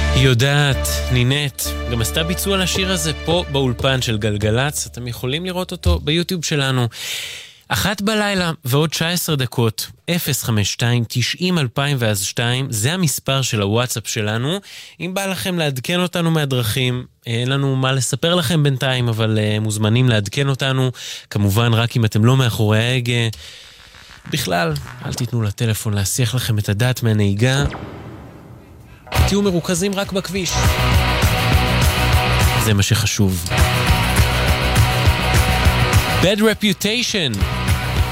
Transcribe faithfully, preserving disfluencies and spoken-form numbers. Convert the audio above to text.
היא יודעת, נינט, גם עשתה ביצוע לשיר הזה פה באולפן של גלגלץ, אתם יכולים לראות אותו ביוטיוב שלנו. אחת בלילה ועוד תשע עשרה דקות, אפס חמש שתיים תשעים אלפיים ואז שתיים, זה המספר של הוואטסאפ שלנו. אם בא לכם לעדכן אותנו מהדרכים, אין לנו מה לספר לכם בינתיים, אבל uh, מוזמנים לעדכן אותנו, כמובן רק אם אתם לא מאחורי ההגה. בכלל, אל תיתנו לטלפון להסיח לכם את הדעת מהנהיגה. תהיו מרוכזים רק בכביש. זה מה שחשוב. Bad Reputation